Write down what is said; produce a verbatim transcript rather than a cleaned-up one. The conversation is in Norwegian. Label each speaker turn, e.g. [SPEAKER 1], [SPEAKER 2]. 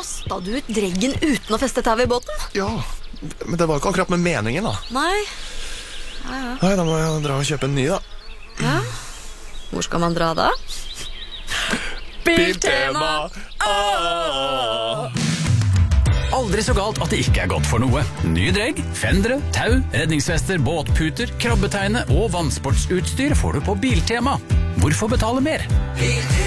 [SPEAKER 1] kastet du ut dreggen uten å feste tau i båten?
[SPEAKER 2] Ja, men det var ikke akkurat med meningen da.
[SPEAKER 1] Nei. Ja, ja.
[SPEAKER 2] Nei, da må jeg dra og kjøpe en ny da.
[SPEAKER 1] Ja. Hvor skal man dra da?
[SPEAKER 2] Biltema! Ah!
[SPEAKER 3] Aldri så galt at det ikke er godt for noe. Nye dregg, fendere, tau, redningsvester, båtputer, krabbeteine og vannsportsutstyr får du på Biltema. Hvorfor betale mer?